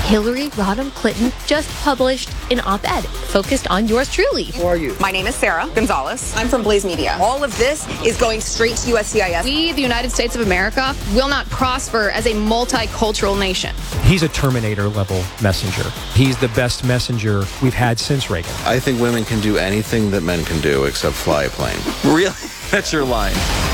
Hillary Rodham Clinton just published an op-ed focused on yours truly. Who are you? My name is Sarah Gonzalez. I'm from Blaze Media. All of this is going straight to USCIS. We, the United States of America, will not prosper as a multicultural nation. He's a Terminator-level messenger. He's the best messenger we've had since Reagan. I think women can do anything that men can do except fly a plane. Really? That's your line.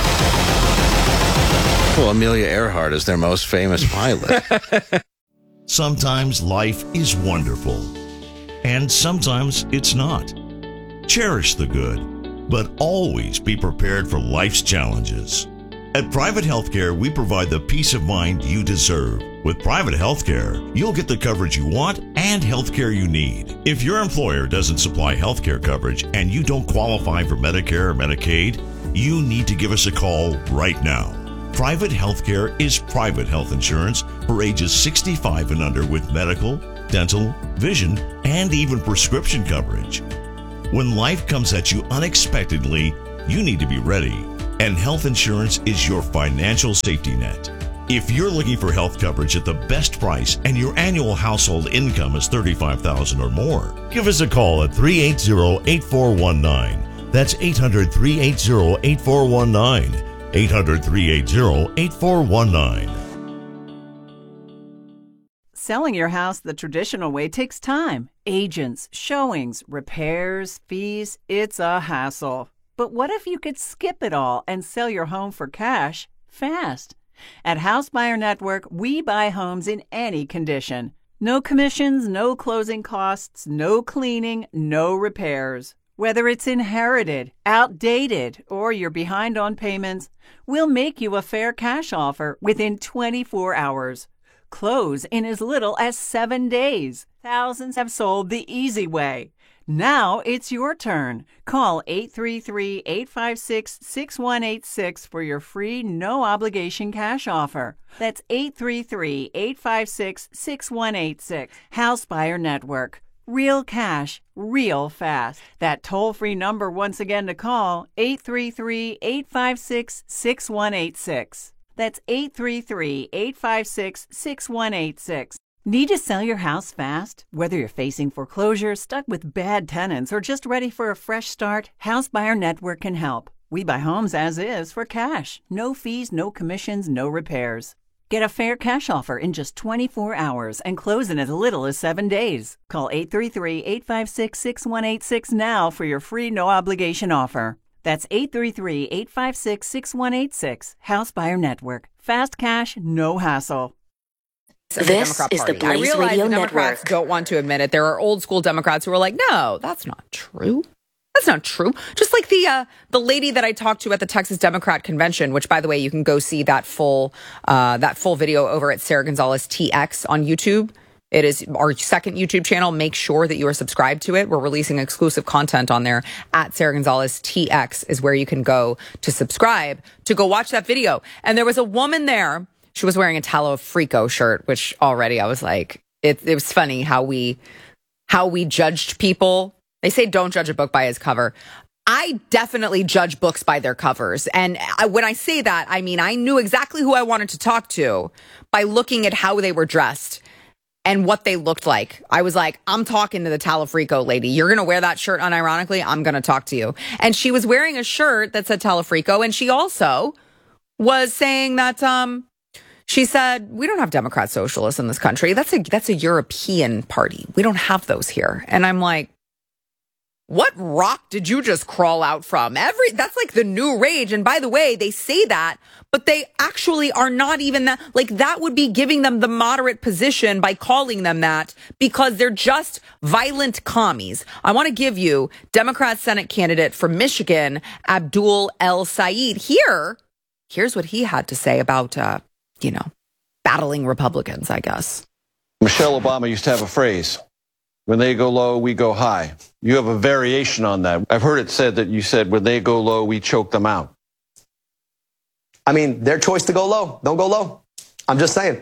Well, Amelia Earhart is their most famous pilot. Sometimes life is wonderful, and sometimes it's not. Cherish the good, but always be prepared for life's challenges. At Private Healthcare, we provide the peace of mind you deserve. With Private Healthcare, you'll get the coverage you want and healthcare you need. If your employer doesn't supply healthcare coverage and you don't qualify for Medicare or Medicaid, you need to give us a call right now. Private Healthcare is private health insurance for ages 65 and under with medical, dental, vision, and even prescription coverage. When life comes at you unexpectedly, you need to be ready, and health insurance is your financial safety net. If you're looking for health coverage at the best price and your annual household income is $35,000 or more, give us a call at 380-8419. That's 800-380-8419. 800-380-8419. Selling your house the traditional way takes time. Agents, showings, repairs, fees. It's a hassle. But what if you could skip it all and sell your home for cash fast? At House Buyer Network, we buy homes in any condition. No commissions, no closing costs, no cleaning, no repairs. Whether it's inherited, outdated, or you're behind on payments, we'll make you a fair cash offer within 24 hours. Close in as little as 7 days. Thousands have sold the easy way. Now it's your turn. Call 833-856-6186 for your free, no-obligation cash offer. That's 833-856-6186. House Buyer Network. Real cash, real fast. That toll-free number once again to call, 833-856-6186. That's 833-856-6186. Need to sell your house fast? Whether you're facing foreclosure, stuck with bad tenants, or just ready for a fresh start, House Buyer Network can help. We buy homes as is for cash. No fees, no commissions, no repairs. Get a fair cash offer in just 24 hours and close in as little as 7 days. Call 833-856-6186 now for your free no-obligation offer. That's 833-856-6186. House Buyer Network. Fast cash, no hassle. This is the Blaze I realize Radio the Democrats Network. don't want to admit it. There are old school Democrats who are like, no, that's not true. That's not true. Just like the lady that I talked to at the Texas Democrat Convention, which, by the way, you can go see that full video over at Sarah Gonzalez TX on YouTube. It is our second YouTube channel. Make sure that you are subscribed to it. We're releasing exclusive content on there. At Sarah Gonzalez TX is where you can go to subscribe to go watch that video. And there was a woman there. She was wearing a Talafrico shirt, which already I was like, it was funny how we judged people. They say don't judge a book by its cover. I definitely judge books by their covers. And when I say that, I mean, I knew exactly who I wanted to talk to by looking at how they were dressed and what they looked like. I was like, I'm talking to the Talafrico lady. You're going to wear that shirt unironically? I'm going to talk to you. And she was wearing a shirt that said Talafrico. And she also was saying that, she said, we don't have Democrat socialists in this country. That's a European party. We don't have those here. And I'm like, what rock did you just crawl out from? That's like the new rage. And by the way, they say that, but they actually are not even that. Like, that would be giving them the moderate position by calling them that, because they're just violent commies. I want to give you Democrat Senate candidate from Michigan, Abdul El Sayed. Here's what he had to say about, battling Republicans, I guess. Michelle Obama used to have a phrase, when they go low, we go high. You have a variation on that. I've heard it said that you said, when they go low, we choke them out. I mean, their choice to go low. Don't go low. I'm just saying.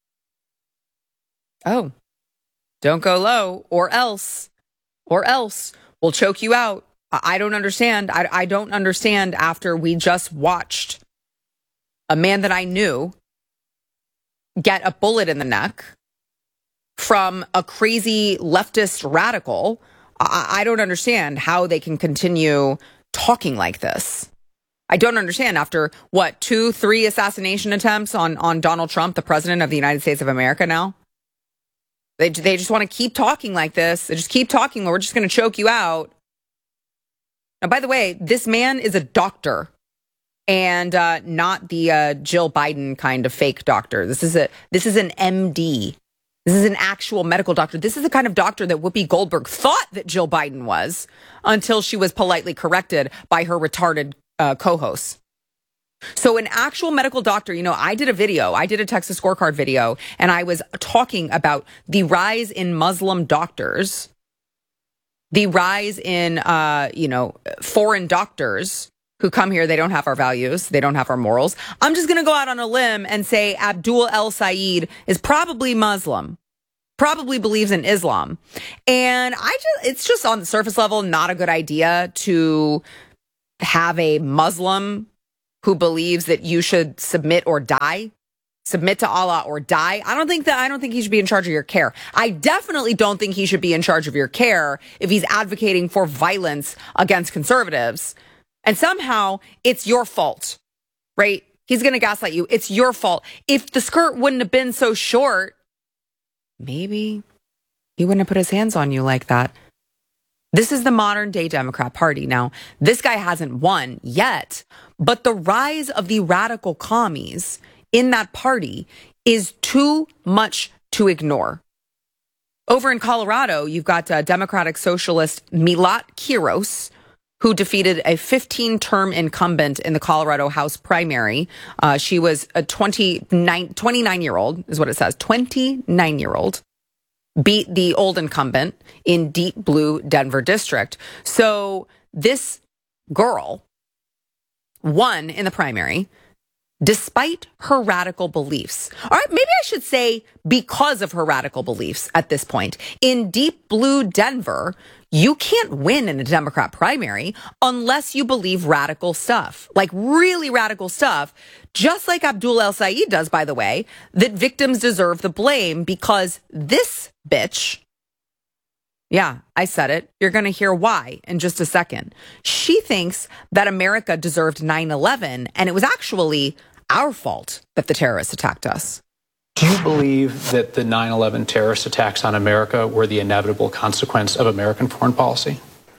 Oh, don't go low or else we'll choke you out. I don't understand. I don't understand after we just watched a man that I knew get a bullet in the neck from a crazy leftist radical, I don't understand how they can continue talking like this. I don't understand after, 2-3 assassination attempts on Donald Trump, the president of the United States of America now? They just want to keep talking like this. They just keep talking. We're just going to choke you out. Now, by the way, this man is a doctor and not the Jill Biden kind of fake doctor. This is an MD. This is an actual medical doctor. This is the kind of doctor that Whoopi Goldberg thought that Jill Biden was until she was politely corrected by her retarded co-hosts. So an actual medical doctor, I did a Texas Scorecard video, and I was talking about the rise in Muslim doctors, the rise in, foreign doctors who come here. They don't have our values. They don't have our morals. I'm just going to go out on a limb and say Abdul El Sayed is probably Muslim, probably believes in Islam. And it's just on the surface level, not a good idea to have a Muslim who believes that you should submit to Allah or die. I don't think he should be in charge of your care. I definitely don't think he should be in charge of your care if he's advocating for violence against conservatives. And somehow it's your fault, right? He's going to gaslight you. It's your fault. If the skirt wouldn't have been so short, maybe he wouldn't have put his hands on you like that. This is the modern day Democrat Party. Now, this guy hasn't won yet, but the rise of the radical commies in that party is too much to ignore. Over in Colorado, you've got Democratic Socialist Milat Quiros, who defeated a 15-term incumbent in the Colorado House primary. She was a 29-year-old, is what it says, 29-year-old. Beat the old incumbent in deep blue Denver district. So this girl won in the primary despite her radical beliefs. All right, maybe I should say because of her radical beliefs at this point. In deep blue Denver, you can't win in a Democrat primary unless you believe radical stuff, like really radical stuff, just like Abdul El Sayed does, by the way, that victims deserve the blame because this bitch, yeah, I said it. You're going to hear why in just a second. She thinks that America deserved 9/11, and it was actually our fault that the terrorists attacked us. Do you believe that the 9/11 terrorist attacks on America were the inevitable consequence of American foreign policy?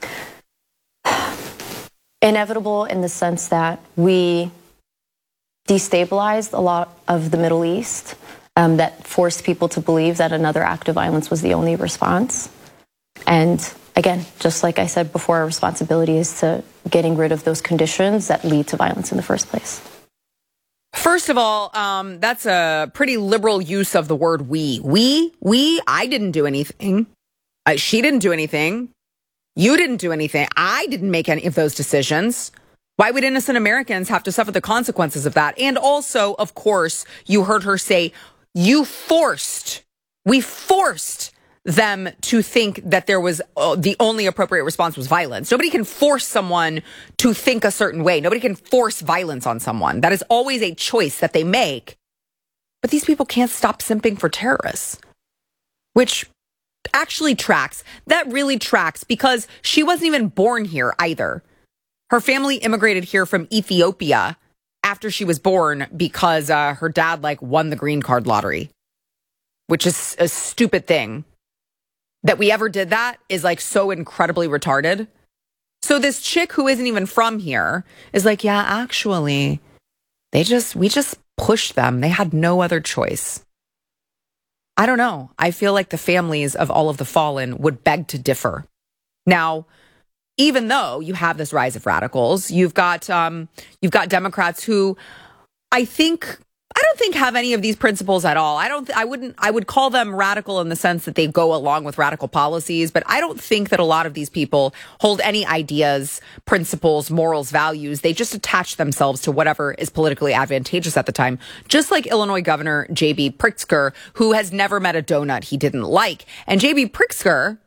Inevitable in the sense that we destabilized a lot of the Middle East, that forced people to believe that another act of violence was the only response. And again, just like I said before, our responsibility is to getting rid of those conditions that lead to violence in the first place. First of all, that's a pretty liberal use of the word we. I didn't do anything. She didn't do anything. You didn't do anything. I didn't make any of those decisions. Why would innocent Americans have to suffer the consequences of that? And also, of course, you heard her say, we forced them to think that there was the only appropriate response was violence. Nobody can force someone to think a certain way. Nobody can force violence on someone. That is always a choice that they make. But these people can't stop simping for terrorists, which actually tracks. That really tracks because she wasn't even born here either. Her family immigrated here from Ethiopia after she was born because her dad won the green card lottery, which is a stupid thing. That we ever did that is so incredibly retarded. So this chick who isn't even from here is yeah, actually, we just pushed them. They had no other choice. I don't know. I feel like the families of all of the fallen would beg to differ. Now, even though you have this rise of radicals, you've got Democrats who I don't think have any of these principles at all. I would call them radical in the sense that they go along with radical policies, but I don't think that a lot of these people hold any ideas, principles, morals, values. They just attach themselves to whatever is politically advantageous at the time. Just like Illinois Governor J.B. Pritzker, who has never met a donut he didn't like. And J.B. Pritzker,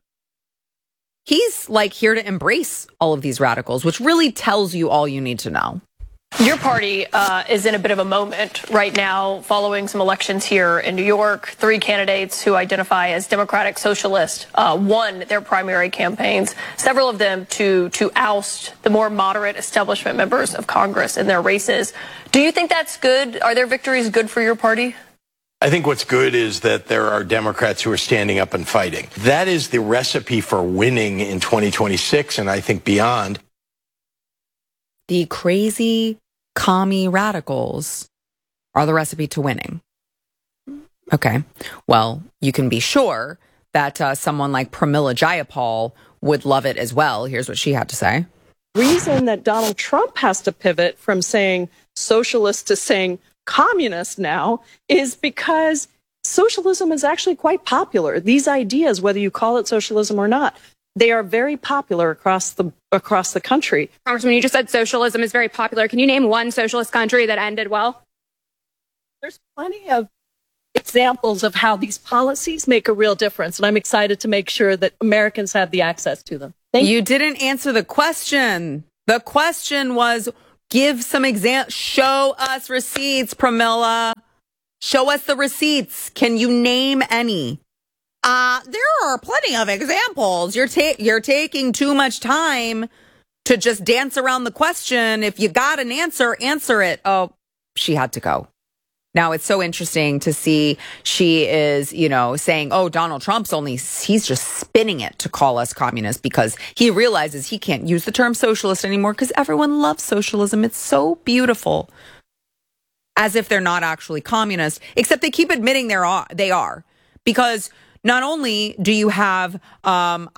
he's here to embrace all of these radicals, which really tells you all you need to know. Your party is in a bit of a moment right now following some elections here in New York. 3 candidates who identify as Democratic Socialist won their primary campaigns, several of them to oust the more moderate establishment members of Congress in their races. Do you think that's good? Are their victories good for your party? I think what's good is that there are Democrats who are standing up and fighting. That is the recipe for winning in 2026 and I think beyond. The crazy commie radicals are the recipe to winning. Okay. Well, you can be sure that someone like Pramila Jayapal would love it as well. Here's what she had to say. Reason that Donald Trump has to pivot from saying socialist to saying communist now is because socialism is actually quite popular. These ideas, whether you call it socialism or not, they are very popular across the country. Congressman, you just said socialism is very popular. Can you name one socialist country that ended well? There's plenty of examples of how these policies make a real difference, and I'm excited to make sure that Americans have the access to them. Thank you. You didn't answer the question. The question was, give some examples. Show us receipts, Pramila. Show us the receipts. Can you name any? There are plenty of examples. You're taking too much time to just dance around the question. If you got an answer, answer it. Oh, she had to go. Now, it's so interesting to see she is, saying, oh, Donald Trump's he's just spinning it to call us communists because he realizes he can't use the term socialist anymore because everyone loves socialism. It's so beautiful. As if they're not actually communist, except they keep admitting they are. Because not only do you have, Graham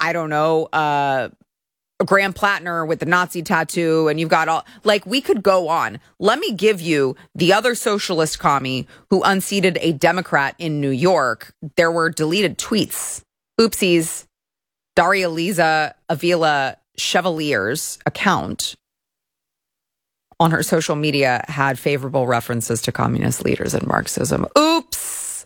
Plattner with the Nazi tattoo, and you've got we could go on. Let me give you the other socialist commie who unseated a Democrat in New York. There were deleted tweets. Oopsies. Daria Liza Avila Chevalier's account on her social media had favorable references to communist leaders and Marxism. Oops.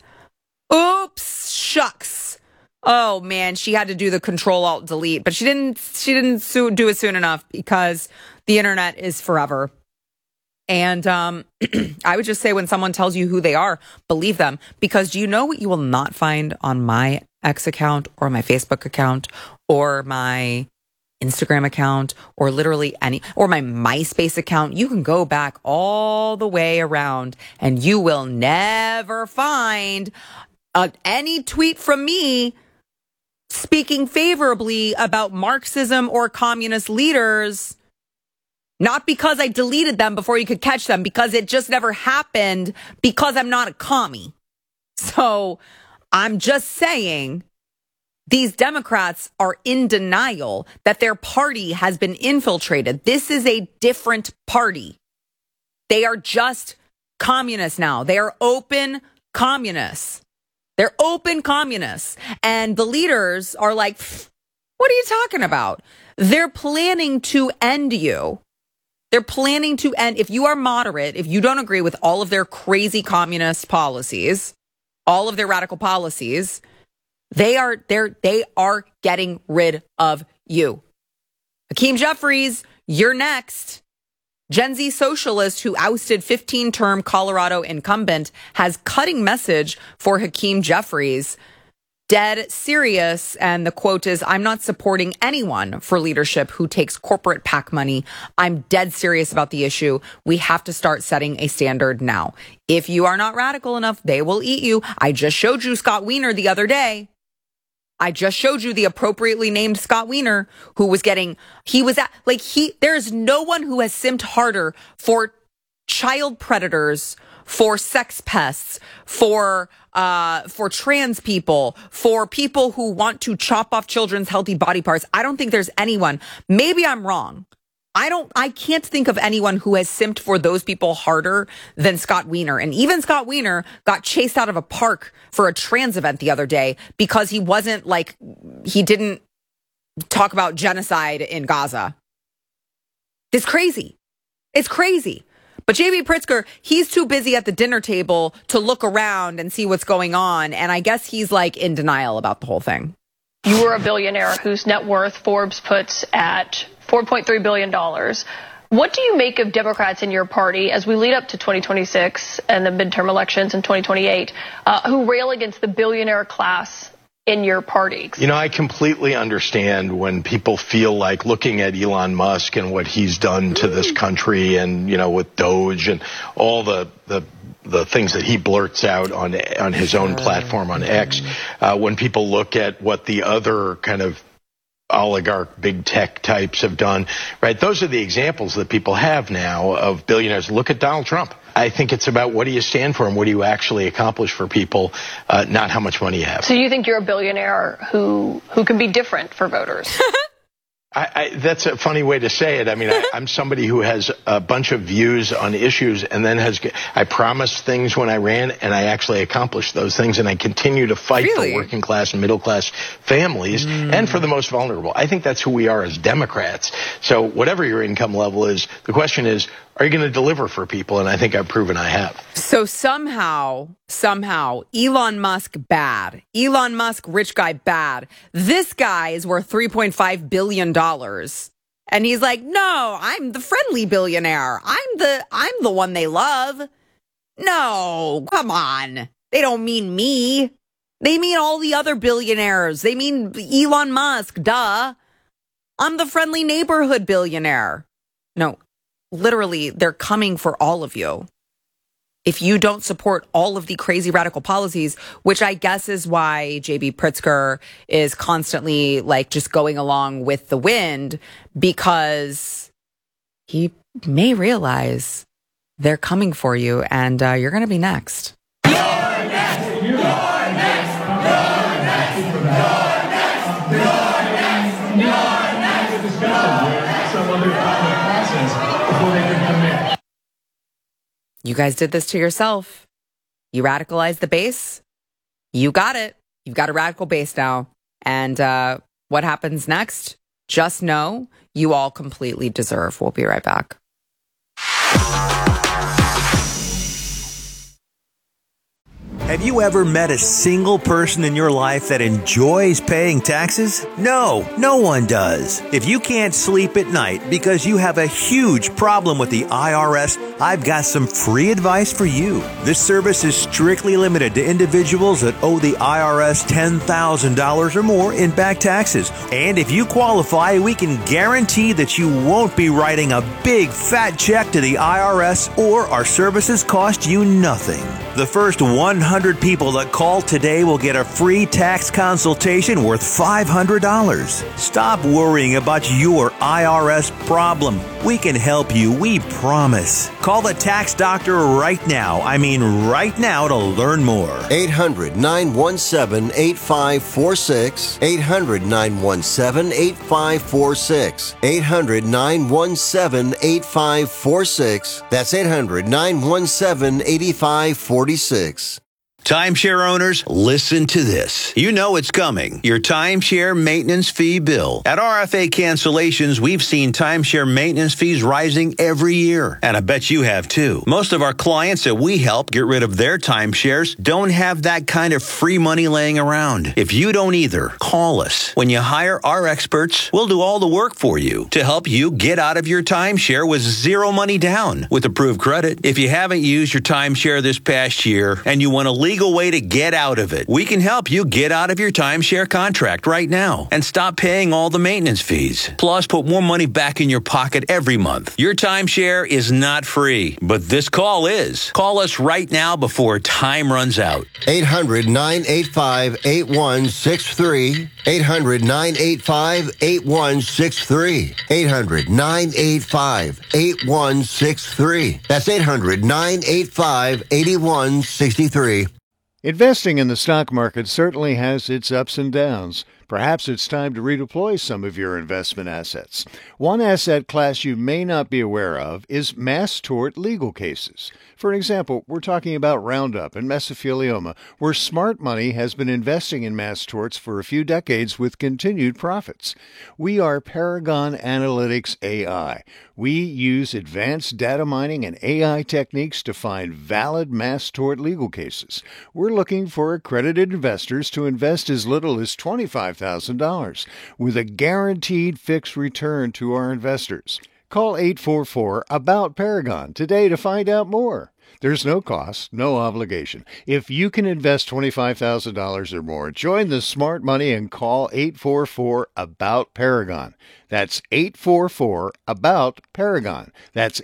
Shucks. Oh man, she had to do the Control-Alt-Delete, but she didn't do it soon enough because the internet is forever. And I would just say when someone tells you who they are, believe them. Because do you know what you will not find on my X account or my Facebook account or my Instagram account or literally or my MySpace account? You can go back all the way around and you will never find any tweet from me speaking favorably about Marxism or communist leaders. Not because I deleted them before you could catch them, because it just never happened, because I'm not a commie. So I'm just saying these Democrats are in denial that their party has been infiltrated. This is a different party. They are just communists now. They are open communists. They're open communists. And the leaders are like, what are you talking about? They're planning to end you. They're planning to end. If you are moderate, if you don't agree with all of their crazy communist policies, all of their radical policies, they are getting rid of you. Hakeem Jeffries, you're next. Gen Z socialist who ousted 15-term Colorado incumbent has cutting message for Hakeem Jeffries. Dead serious, and the quote is, I'm not supporting anyone for leadership who takes corporate PAC money. I'm dead serious about the issue. We have to start setting a standard now. If you are not radical enough, they will eat you. I just showed you Scott Wiener the other day. I just showed you the appropriately named Scott Wiener who was there's no one who has simped harder for child predators, for sex pests, for trans people, for people who want to chop off children's healthy body parts. I don't think there's anyone. Maybe I'm wrong. I can't think of anyone who has simped for those people harder than Scott Wiener. And even Scott Wiener got chased out of a park for a trans event the other day because he didn't talk about genocide in Gaza. It's crazy. It's crazy. But J.B. Pritzker, he's too busy at the dinner table to look around and see what's going on. And I guess he's in denial about the whole thing. You were a billionaire whose net worth Forbes puts at $4.3 billion. What do you make of Democrats in your party as we lead up to 2026 and the midterm elections in 2028 who rail against the billionaire class in your party? You know, I completely understand when people feel like looking at Elon Musk and what he's done to this country and, you know, with Doge and all the things that he blurts out on his own platform on X, when people look at what the other kind of oligarch big tech types have done, right? Those are the examples that people have now of billionaires. Look at Donald Trump. I think it's about what do you stand for and what do you actually accomplish for people, not how much money you have. So you think you're a billionaire who can be different for voters? That's a funny way to say it. I mean, I'm somebody who has a bunch of views on issues and then I promised things when I ran and I actually accomplished those things and I continue to fight for working class and middle class families and for the most vulnerable. I think that's who we are as Democrats. So whatever your income level is, the question is, are you going to deliver for people? And I think I've proven I have. So somehow, Elon Musk bad. Elon Musk, rich guy bad. This guy is worth $3.5 billion. And he's like, no, I'm the friendly billionaire. I'm the one they love. No, come on. They don't mean me. They mean all the other billionaires. They mean Elon Musk, duh. I'm the friendly neighborhood billionaire. No. Literally, they're coming for all of you. If you don't support all of the crazy radical policies, which I guess is why J.B. Pritzker is constantly like just going along with the wind, because he may realize they're coming for you and you're going to be next. You're next! You're next! You're next! You're next! You're next! You're next! Some other process. You guys did this to yourself. You radicalized the base. You got it. You've got a radical base now. And what happens next? Just know you all completely deserve. We'll be right back. Have you ever met a single person in your life that enjoys paying taxes? No, no one does. If you can't sleep at night because you have a huge problem with the IRS, I've got some free advice for you. This service is strictly limited to individuals that owe the IRS $10,000 or more in back taxes. And if you qualify, we can guarantee that you won't be writing a big fat check to the IRS, or our services cost you nothing. The first 100 people that call today will get a free tax consultation worth $500. Stop worrying about your IRS problem. We can help you, we promise. Call the tax doctor right now. I mean right now to learn more. 800-917-8546. 800-917-8546. 800-917-8546. That's 800-917-8546. Timeshare owners, listen to this. You know it's coming. Your timeshare maintenance fee bill. At RFA Cancellations, we've seen timeshare maintenance fees rising every year. And I bet you have too. Most of our clients that we help get rid of their timeshares don't have that kind of free money laying around. If you don't either, call us. When you hire our experts, we'll do all the work for you to help you get out of your timeshare with zero money down with approved credit. If you haven't used your timeshare this past year and you want to legal way to get out of it, we can help you get out of your timeshare contract right now and stop paying all the maintenance fees. Plus, put more money back in your pocket every month. Your timeshare is not free, but this call is. Call us right now before time runs out. 800-985-8163. 800-985-8163. 800-985-8163. That's 800-985-8163. Investing in the stock market certainly has its ups and downs. Perhaps it's time to redeploy some of your investment assets. One asset class you may not be aware of is mass tort legal cases. For example, we're talking about Roundup and mesothelioma, where smart money has been investing in mass torts for a few decades with continued profits. We are Paragon Analytics AI. We use advanced data mining and AI techniques to find valid mass tort legal cases. We're looking for accredited investors to invest as little as $25,000 with a guaranteed fixed return to our investors. Call 844-ABOUT-PARAGON today to find out more. There's no cost, no obligation. If you can invest $25,000 or more, join the smart money and call 844-ABOUT-PARAGON. That's 844-ABOUT-PARAGON. That's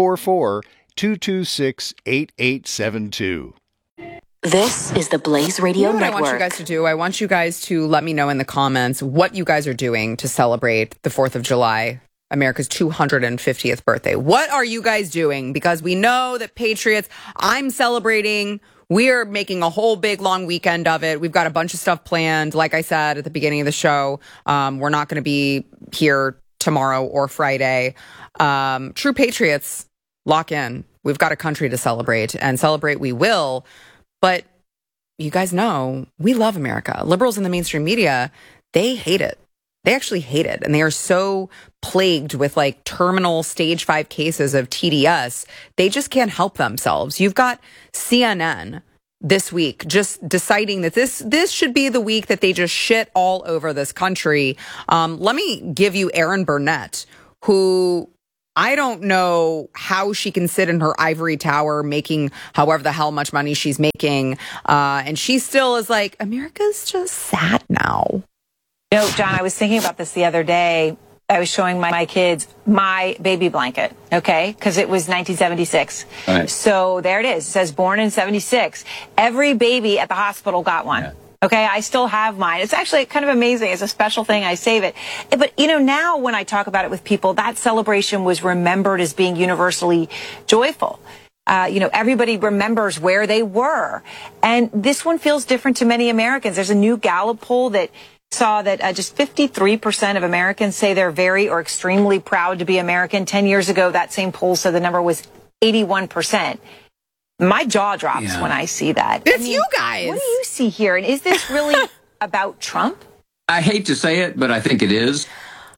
844-226-8872. This is the Blaze Radio Network. What I want you guys to do, I want you guys to let me know in the comments what you guys are doing to celebrate the 4th of July, America's 250th birthday. What are you guys doing? Because we know that Patriots, I'm celebrating. We're making a whole big long weekend of it. We've got a bunch of stuff planned. Like I said at the beginning of the show, we're not going to be here tomorrow or Friday. True Patriots, lock in. We've got a country to celebrate, and celebrate we will. But you guys know we love America. Liberals in the mainstream media, they hate it. They actually hate it. And they are so plagued with like terminal stage 5 cases of TDS. They just can't help themselves. You've got CNN this week just deciding that this should be the week that they just shit all over this country. Let me give you Erin Burnett, who I don't know how she can sit in her ivory tower making however the hell much money she's making. And she still is like, America's just sad now. You know, John, I was thinking about this the other day. I was showing my kids my baby blanket, okay, because it was 1976. Right. So there it is. It says born in 76. Every baby at the hospital got one. Yeah. Okay, I still have mine. It's actually kind of amazing. It's a special thing. I save it. But, you know, now when I talk about it with people, that celebration was remembered as being universally joyful. You know, everybody remembers where they were. And this one feels different to many Americans. There's a new Gallup poll that saw that just 53% of Americans say they're very or extremely proud to be American. 10 years ago, that same poll said the number was 81%. My jaw drops when I see that. It's you guys. What do you see here? And is this really about Trump? I hate to say it, but I think it is.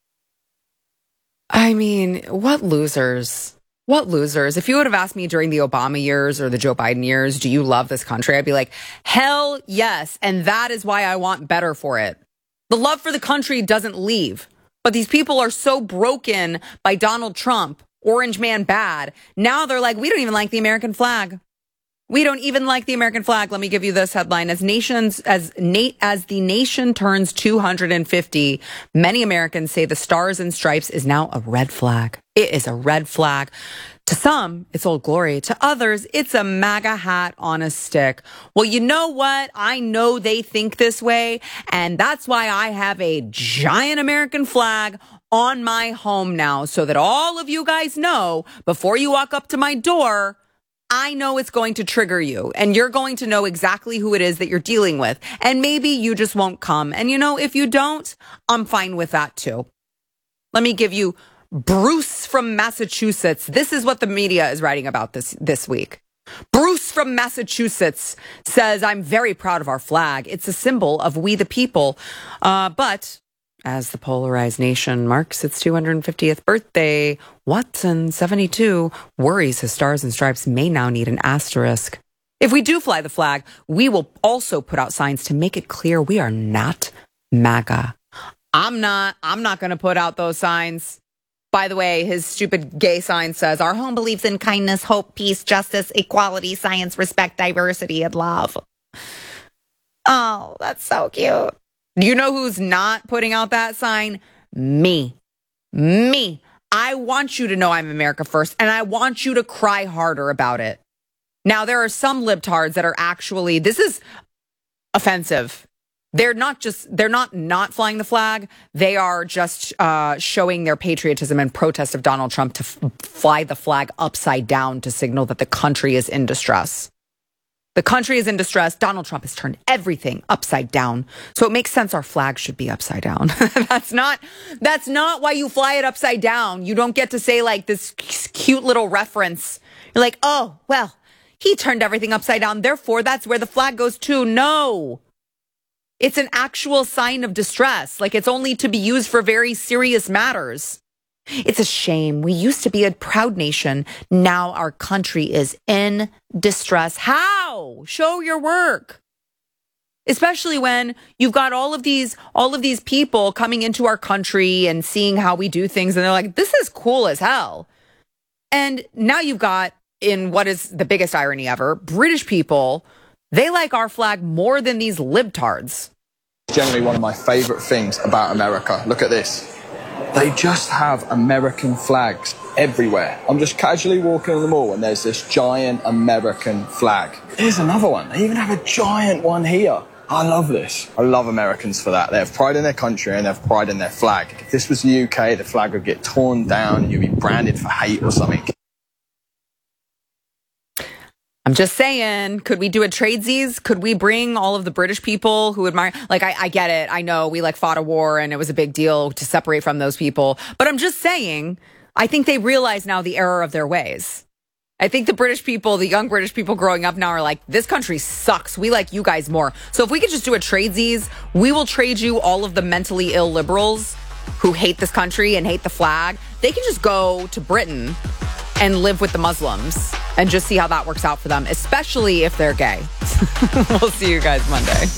I mean, what losers? What losers? If you would have asked me during the Obama years or the Joe Biden years, do you love this country? I'd be like, hell yes. And that is why I want better for it. The love for the country doesn't leave. But these people are so broken by Donald Trump, orange man bad. Now they're like, we don't even like the American flag. We don't even like the American flag. Let me give you this headline. As the nation turns 250, many Americans say the Stars and Stripes is now a red flag. It is a red flag. To some, it's Old Glory. To others, it's a MAGA hat on a stick. Well, you know what? I know they think this way, and that's why I have a giant American flag on my home now, so that all of you guys know, before you walk up to my door, I know it's going to trigger you, and you're going to know exactly who it is that you're dealing with. And maybe you just won't come. And you know, if you don't, I'm fine with that too. Let me give you Bruce from Massachusetts. This is what the media is writing about this week. Bruce from Massachusetts says, I'm very proud of our flag. It's a symbol of we the people. But as the polarized nation marks its 250th birthday, Watson, 72, worries his Stars and Stripes may now need an asterisk. If we do fly the flag, we will also put out signs to make it clear we are not MAGA. I'm not going to put out those signs. By the way, his stupid gay sign says, our home believes in kindness, hope, peace, justice, equality, science, respect, diversity, and love. Oh, that's so cute. Do you know who's not putting out that sign? Me. I want you to know I'm America first, and I want you to cry harder about it. Now, there are some libtards that are actually, this is offensive. They're not flying the flag. They are just showing their patriotism and protest of Donald Trump to fly the flag upside down to signal that the country is in distress. The country is in distress. Donald Trump has turned everything upside down. So it makes sense our flag should be upside down. That's not why you fly it upside down. You don't get to say like this cute little reference. You're like, oh, well, he turned everything upside down. Therefore, that's where the flag goes to. No. It's an actual sign of distress. Like it's only to be used for very serious matters. It's a shame. We used to be a proud nation. Now our country is in distress. How? Show your work. especially when you've got all of these people coming into our country and seeing how we do things, and they're like, this is cool as hell. And now you've got, in what is the biggest irony ever, British people, they like our flag more than these libtards. Generally one of my favorite things about America. Look at this. They just have American flags everywhere. I'm just casually walking on the mall and there's this giant American flag. Here's another one. They even have a giant one here. I love this. I love Americans for that. They have pride in their country and they have pride in their flag. If this was the UK, the flag would get torn down and you'd be branded for hate or something. I'm just saying, could we do a tradesies? Could we bring all of the British people who admire, like, I get it. I know we fought a war and it was a big deal to separate from those people. But I'm just saying, I think they realize now the error of their ways. I think the British people, the young British people growing up now are like, this country sucks. We like you guys more. So if we could just do a tradesies, we will trade you all of the mentally ill liberals who hate this country and hate the flag. They can just go to Britain and live with the Muslims and just see how that works out for them, especially if they're gay. We'll see you guys Monday.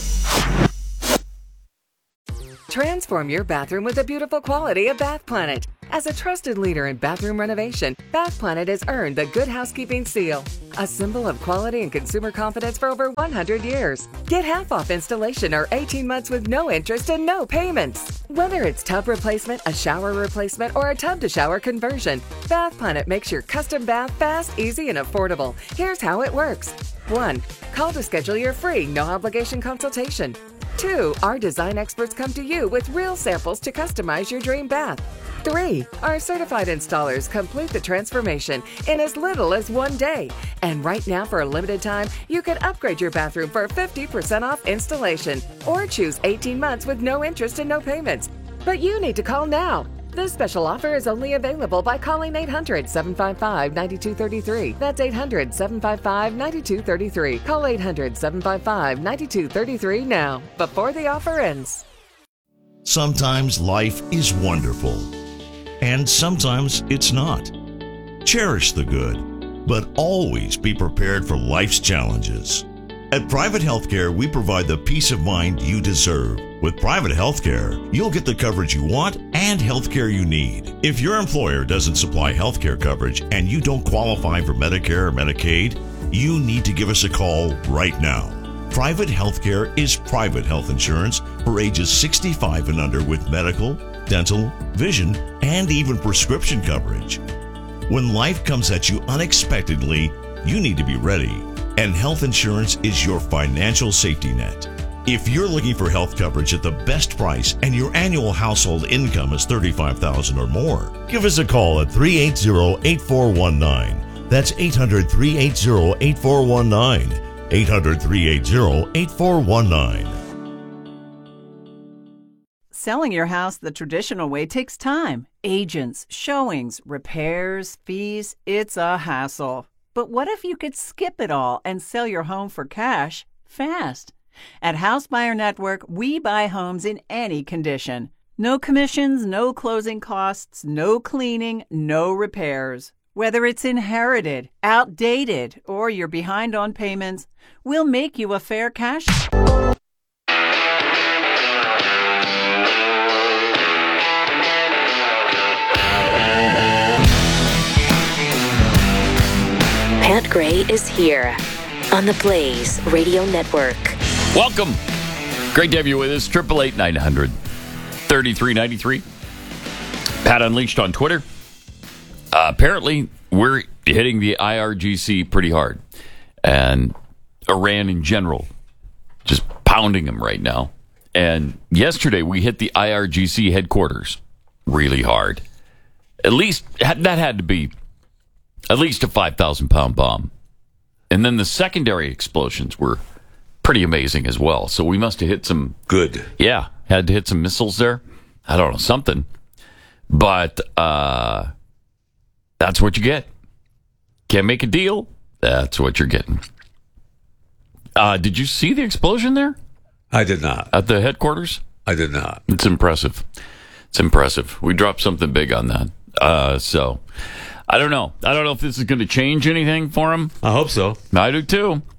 Transform your bathroom with the beautiful quality of Bath Planet. As a trusted leader in bathroom renovation, Bath Planet has earned the Good Housekeeping seal, a symbol of quality and consumer confidence for over 100 years. Get half off installation or 18 months with no interest and no payments. Whether it's tub replacement, a shower replacement, or a tub-to-shower conversion, Bath Planet makes your custom bath fast, easy, and affordable. Here's how it works. 1. Call to schedule your free, no-obligation consultation. 2. Our design experts come to you with real samples to customize your dream bath. 3. Our certified installers complete the transformation in as little as 1 day. And right now, for a limited time, you can upgrade your bathroom for 50% off installation or choose 18 months with no interest and no payments. But you need to call now. This special offer is only available by calling 800-755-9233. That's 800-755-9233. Call 800-755-9233 now, before the offer ends. Sometimes life is wonderful, and sometimes it's not. Cherish the good, but always be prepared for life's challenges. At Private Healthcare, we provide the peace of mind you deserve. With Private Healthcare, you'll get the coverage you want and healthcare you need. If your employer doesn't supply healthcare coverage and you don't qualify for Medicare or Medicaid, you need to give us a call right now. Private Healthcare is private health insurance for ages 65 and under with medical, dental, vision, and even prescription coverage. When life comes at you unexpectedly, you need to be ready, and health insurance is your financial safety net. If you're looking for health coverage at the best price and your annual household income is $35,000 or more, give us a call at 380-8419. That's 800-380-8419. 800-380-8419. Selling your house the traditional way takes time. Agents, showings, repairs, fees, it's a hassle. But what if you could skip it all and sell your home for cash fast? At House Buyer Network, we buy homes in any condition. No commissions, no closing costs, no cleaning, no repairs. Whether it's inherited, outdated, or you're behind on payments, we'll make you a fair cash. Pat Gray is here on the Blaze Radio Network. Welcome. Great to have you with us. 888-900-3393. Pat Unleashed on Twitter. Apparently, we're hitting the IRGC pretty hard. And Iran in general, just pounding them right now. And yesterday, we hit the IRGC headquarters really hard. At least, that had to be at least a 5,000-pound bomb. And then the secondary explosions were pretty amazing as well. So we must have hit some... Good. Yeah, had to hit some missiles there. I don't know, something. But that's what you get. Can't make a deal. That's what you're getting. Did you see the explosion there? I did not. At the headquarters? I did not. It's impressive. It's impressive. We dropped something big on that. So, I don't know. I don't know if this is going to change anything for him. I hope so. I do too.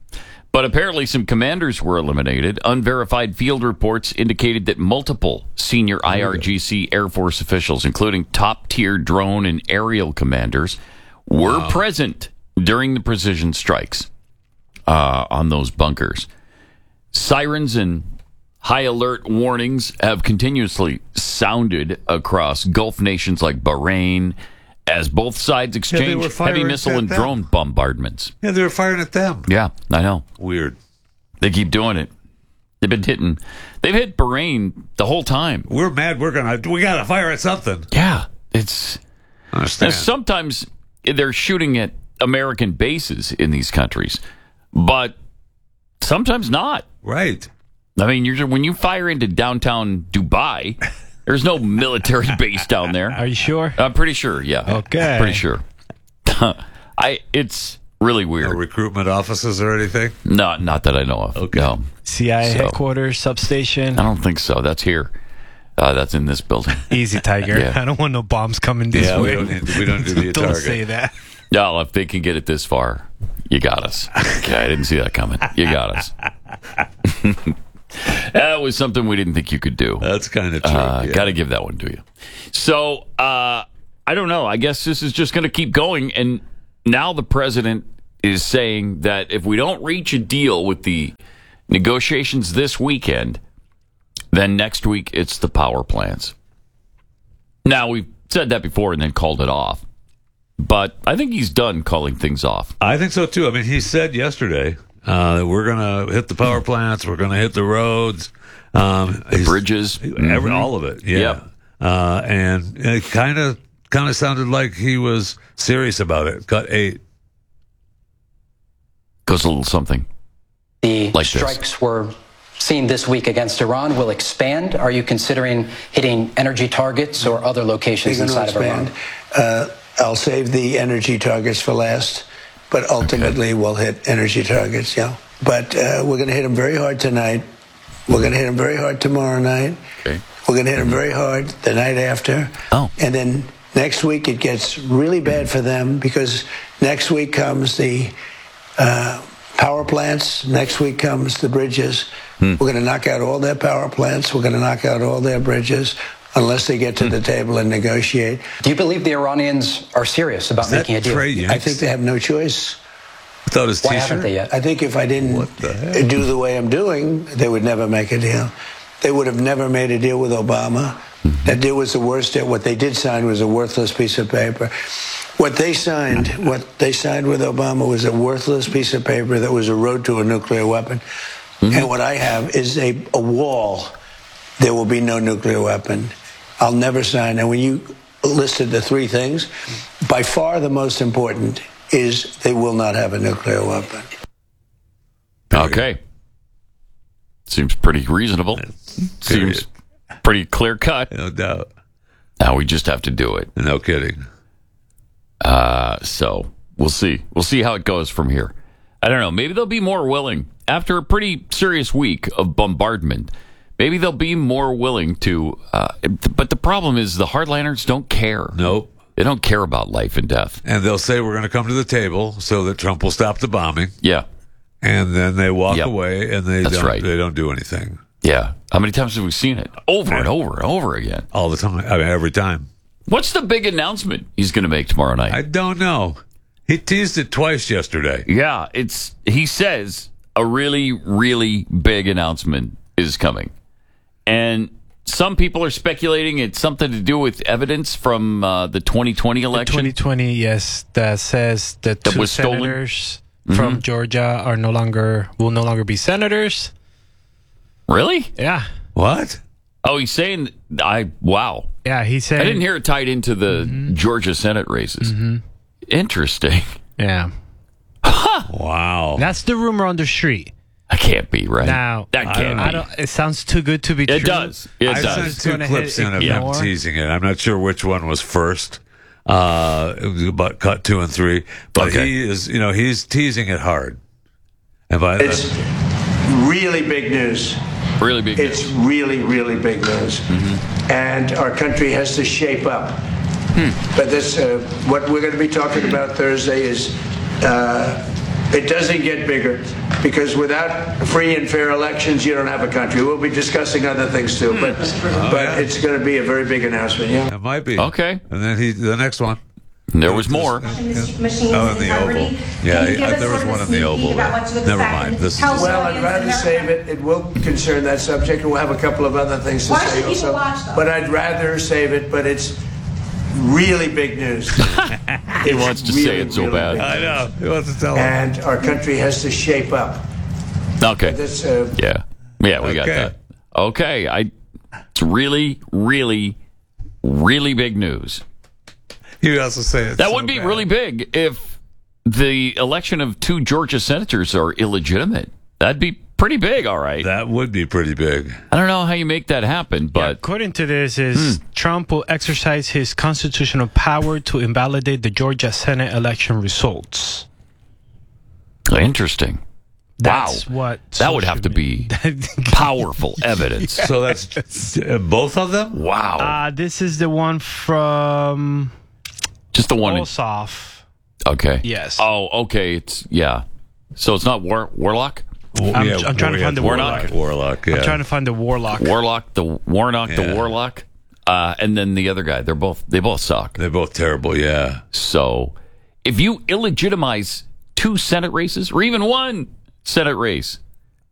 But apparently some commanders were eliminated. Unverified field reports indicated that multiple senior IRGC Air Force officials, including top-tier drone and aerial commanders, were present during the precision strikes on those bunkers. Sirens and high alert warnings have continuously sounded across Gulf nations like Bahrain as both sides exchanged heavy missile and drone bombardments. Yeah, they were firing at them. Yeah, I know. Weird. They keep doing it. They've hit Bahrain the whole time. We're mad. We got to fire at something. Yeah, it's. Sometimes they're shooting at American bases in these countries, but sometimes not. Right. I mean, when you fire into downtown Dubai, there's no military base down there. Are you sure? I'm pretty sure, yeah. Okay. Pretty sure. It's really weird. No recruitment offices or anything? No, not that I know of. Okay. No. CIA headquarters, substation? I don't think so. That's here. That's in this building. Easy, Tiger. Yeah. I don't want no bombs coming this way. We don't do the Don't target. say that. No, if they can get it this far, you got us. Okay, I didn't see that coming. You got us. That was something we didn't think you could do. That's kind of true. Got to give that one to you. So, I don't know. I guess this is just going to keep going. And now the president is saying that if we don't reach a deal with the negotiations this weekend, then next week it's the power plants. Now, we've said that before and then called it off. But I think he's done calling things off. I think so, too. I mean, he said yesterday that we're going to hit the power plants, we're going to hit the roads. The bridges. All of it, yeah. And it kind of sounded like he was serious about it. Cut 8. Goes a little something. The like strikes were seen this week against Iran will expand. Are you considering hitting energy targets or other locations inside of Iran? I'll save the energy targets for last, but ultimately we'll hit energy targets, yeah. But we're going to hit them very hard tonight. We're going to hit them very hard tomorrow night. Okay. We're going to hit them very hard the night after. Oh. And then next week it gets really bad for them because next week comes the power plants. Next week comes the bridges. We're going to knock out all their power plants. We're going to knock out all their bridges. Unless they get to the table and negotiate. Do you believe the Iranians are serious about making a deal? I think they have no choice. I thought it was Why haven't they yet? I think if I didn't do the way I'm doing, they would never make a deal. They would have never made a deal with Obama. That deal was the worst deal. What they did sign was a worthless piece of paper. What they signed with Obama was a worthless piece of paper that was a road to a nuclear weapon. And what I have is a wall. There will be no nuclear weapon. I'll never sign. And when you listed the 3 things, by far the most important is they will not have a nuclear weapon. Okay. Seems pretty reasonable. Seems pretty clear cut. No doubt. Now we just have to do it. No kidding. So we'll see. We'll see how it goes from here. I don't know. Maybe they'll be more willing after a pretty serious week of bombardment. Maybe they'll be more willing to, but the problem is the hardliners don't care. Nope. They don't care about life and death. And they'll say we're going to come to the table so that Trump will stop the bombing. Yeah. And then they walk away and they They don't do anything. Yeah. How many times have we seen it? Over and over and over again. All the time. I mean, every time. What's the big announcement he's going to make tomorrow night? I don't know. He teased it twice yesterday. Yeah. He says a really, really big announcement is coming. And some people are speculating it's something to do with evidence from the 2020 election. 2020, yes, that says the that 2 was stolen? senators from Georgia will no longer be senators. Really? Yeah. What? Oh, he's saying wow. Yeah, he said I didn't hear it tied into the Georgia Senate races. Interesting. Yeah. Wow. That's the rumor on the street. That can't be right. Now, that can't be. It sounds too good to be true. It does. I sent 2 clips in of him teasing it. I'm not sure which one was first. It was about cut 2 and 3. But he is, he's teasing it hard. And It's really big news. Really big news. It's really, really big news. And our country has to shape up. But this, what we're going to be talking about Thursday is, it doesn't get bigger. because without free and fair elections, you don't have a country. We'll be discussing other things too, but it's going to be a very big announcement. Yeah, it might be. Okay. And then the next one. There was more. In the Oval. Yeah, there was one in the Oval. Never mind. Well, I'd rather save it. It will concern that subject, and we'll have a couple of other things to say also. But I'd rather save it, but it's really big news. He wants to say it so bad. I know. He wants to tell him. And our country has to shape up. Okay. Yeah, we got that. Okay. It's really, really, really big news. You also say it. That would be really big if the election of 2 Georgia senators are illegitimate. That'd be pretty big, all right. That would be pretty big. I don't know how you make that happen, but according to this, Trump will exercise his constitutional power to invalidate the Georgia Senate election results. Interesting. That's what that would have to be powerful evidence. So that's both of them? Wow. This is the one from just the one Ossoff. Okay. Yes. Oh, okay. So it's not Warlock? I'm trying to find the Warlock. Warlock, yeah. I'm trying to find the Warlock. Warlock, the Warlock. And then the other guy. They both suck. They're both terrible, yeah. So if you illegitimize 2 Senate races, or even 1 Senate race,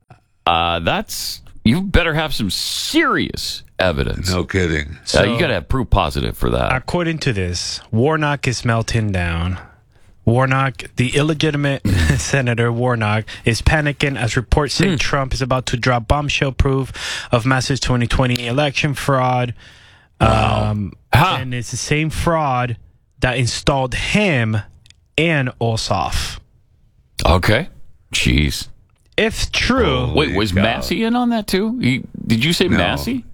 you better have some serious evidence. No kidding. So you got to have proof positive for that. According to this, Warnock is melting down. Warnock, the illegitimate Senator Warnock, is panicking as reports say Trump is about to drop bombshell proof of massive 2020 election fraud. And it's the same fraud that installed him and Ossoff. Okay. Jeez. If true... Wait, was Massey in on that too? Did you say Massey?